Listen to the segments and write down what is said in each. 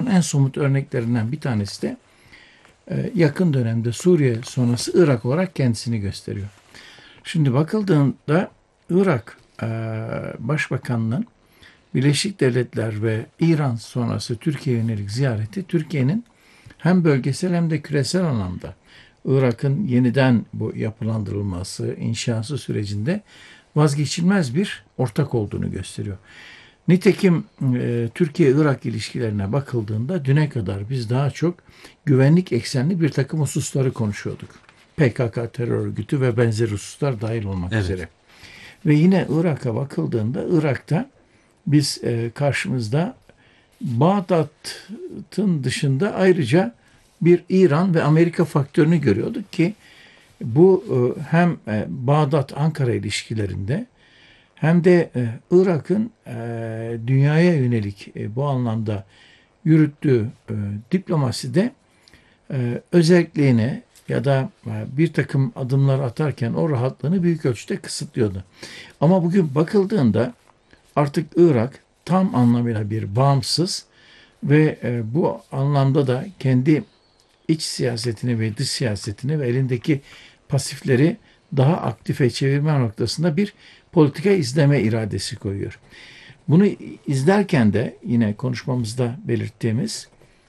en somut örneklerinden bir tanesi de yakın dönemde Suriye sonrası Irak olarak kendisini gösteriyor. Şimdi bakıldığında Irak Başbakanı'nın Birleşik Devletler ve İran sonrası Türkiye'ye yönelik ziyareti Türkiye'nin hem bölgesel hem de küresel anlamda Irak'ın yeniden bu yapılandırılması, inşası sürecinde vazgeçilmez bir ortak olduğunu gösteriyor. Nitekim Türkiye-Irak ilişkilerine bakıldığında düne kadar biz daha çok güvenlik eksenli bir takım hususları konuşuyorduk. PKK terör örgütü ve benzeri hususlar dahil olmak üzere. Ve yine Irak'a bakıldığında Irak'ta biz karşımızda Bağdat'ın dışında ayrıca bir İran ve Amerika faktörünü görüyorduk ki bu hem Bağdat-Ankara ilişkilerinde hem de Irak'ın dünyaya yönelik bu anlamda yürüttüğü diplomaside özelliğine ya da bir takım adımlar atarken o rahatlığını büyük ölçüde kısıtlıyordu. Ama bugün bakıldığında artık Irak tam anlamıyla bir bağımsız ve bu anlamda da kendi iç siyasetini ve dış siyasetini ve elindeki pasifleri daha aktife çevirme noktasında bir politika izleme iradesi koyuyor. Bunu izlerken de yine konuşmamızda belirttiğimiz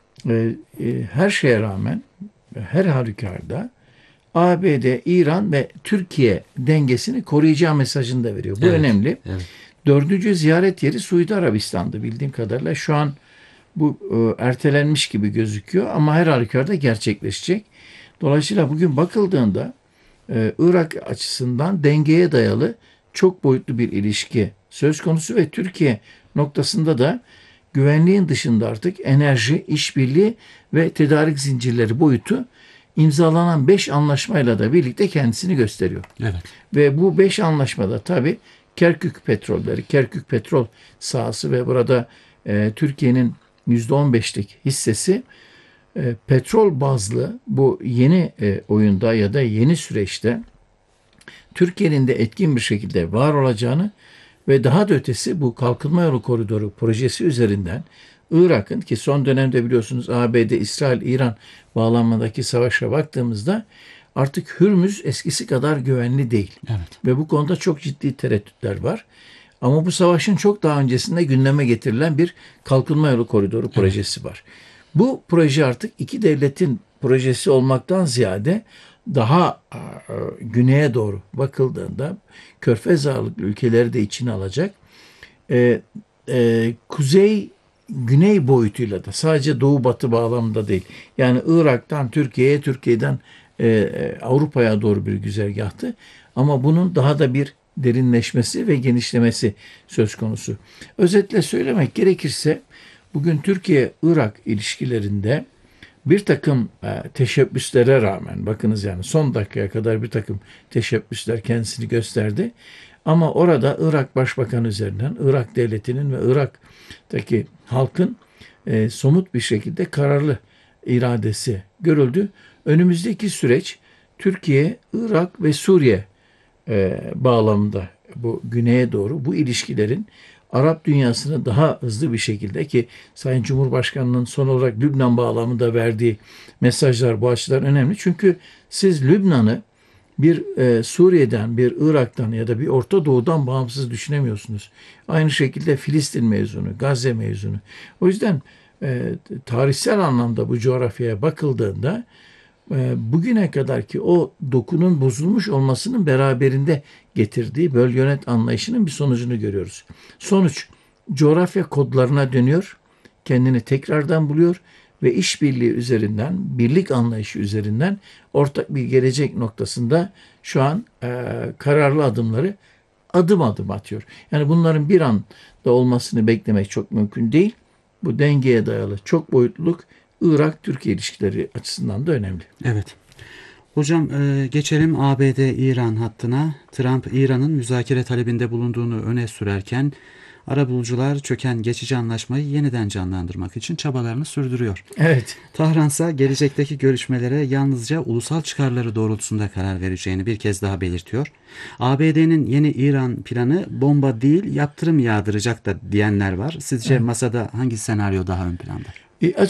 her şeye rağmen her halükarda ABD, İran ve Türkiye dengesini koruyacağı mesajını da veriyor. Bu önemli. Evet. Dördüncü ziyaret yeri Suudi Arabistan'dı bildiğim kadarıyla. Şu an bu ertelenmiş gibi gözüküyor ama her halükarda gerçekleşecek. Dolayısıyla bugün bakıldığında Irak açısından dengeye dayalı çok boyutlu bir ilişki söz konusu ve Türkiye noktasında da güvenliğin dışında artık enerji, işbirliği ve tedarik zincirleri boyutu imzalanan 5 anlaşmayla da birlikte kendisini gösteriyor. Evet. Ve bu 5 anlaşmada tabii Kerkük petrolleri, Kerkük petrol sahası ve burada Türkiye'nin %15'lik hissesi petrol bazlı bu yeni oyunda ya da yeni süreçte Türkiye'nin de etkin bir şekilde var olacağını ve daha da ötesi bu kalkınma yolu koridoru projesi üzerinden Irak'ın ki son dönemde biliyorsunuz ABD, İsrail, İran bağlanmadaki savaşa baktığımızda artık Hürmüz eskisi kadar güvenli değil. Evet. Ve bu konuda çok ciddi tereddütler var. Ama bu savaşın çok daha öncesinde gündeme getirilen bir kalkınma yolu koridoru projesi var. Bu proje artık iki devletin projesi olmaktan ziyade daha güneye doğru bakıldığında Körfez ağırlıklı ülkeleri de içine alacak. Kuzey-güney boyutuyla da sadece doğu-batı bağlamında değil. Yani Irak'tan Türkiye'ye, Türkiye'den Avrupa'ya doğru bir güzergahtı. Ama bunun daha da bir derinleşmesi ve genişlemesi söz konusu. Özetle söylemek gerekirse bugün Türkiye-Irak ilişkilerinde bir takım teşebbüslere rağmen bakınız yani son dakikaya kadar bir takım teşebbüsler kendisini gösterdi. Ama orada Irak Başbakanı üzerinden Irak devletinin ve Irak'taki halkın somut bir şekilde kararlı iradesi görüldü. Önümüzdeki süreç Türkiye, Irak ve Suriye bağlamında bu güneye doğru bu ilişkilerin Arap dünyasını daha hızlı bir şekilde ki Sayın Cumhurbaşkanı'nın son olarak Lübnan bağlamında verdiği mesajlar bu açıdan önemli. Çünkü siz Lübnan'ı bir Suriye'den, bir Irak'tan ya da bir Orta Doğu'dan bağımsız düşünemiyorsunuz. Aynı şekilde Filistin mevzunu, Gazze mevzunu. O yüzden tarihsel anlamda bu coğrafyaya bakıldığında bugüne kadar ki o dokunun bozulmuş olmasının beraberinde getirdiği böl yönet anlayışının bir sonucunu görüyoruz. Sonuç coğrafya kodlarına dönüyor, kendini tekrardan buluyor ve işbirliği üzerinden, birlik anlayışı üzerinden ortak bir gelecek noktasında şu an kararlı adımları adım adım atıyor. Yani bunların bir anda olmasını beklemek çok mümkün değil. Bu dengeye dayalı çok boyutluluk Irak-Türkiye ilişkileri açısından da önemli. Evet. Hocam geçelim ABD-İran hattına. Trump İran'ın müzakere talebinde bulunduğunu öne sürerken arabulucular çöken geçici anlaşmayı yeniden canlandırmak için çabalarını sürdürüyor. Evet. Tahransa gelecekteki görüşmelere yalnızca ulusal çıkarları doğrultusunda karar vereceğini bir kez daha belirtiyor. ABD'nin yeni İran planı bomba değil yaptırım yağdıracak da diyenler var. Sizce masada hangi senaryo daha ön planda?